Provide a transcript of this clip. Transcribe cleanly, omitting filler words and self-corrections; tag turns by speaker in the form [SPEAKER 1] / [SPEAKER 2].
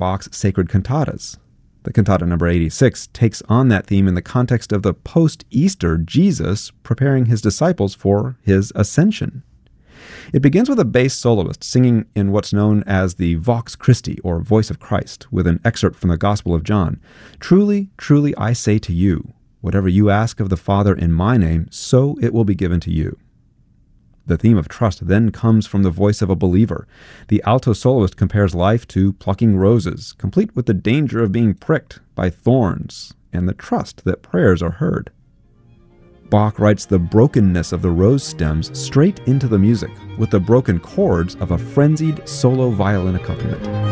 [SPEAKER 1] Bach's sacred cantatas. The cantata number 86 takes on that theme in the context of the post-Easter Jesus preparing his disciples for his ascension. It begins with a bass soloist singing in what's known as the Vox Christi, or Voice of Christ, with an excerpt from the Gospel of John. "Truly, truly, I say to you, whatever you ask of the Father in my name, so it will be given to you." The theme of trust then comes from the voice of a believer. The alto soloist compares life to plucking roses, complete with the danger of being pricked by thorns and the trust that prayers are heard. Bach writes the brokenness of the rose stems straight into the music, with the broken chords of a frenzied solo violin accompaniment.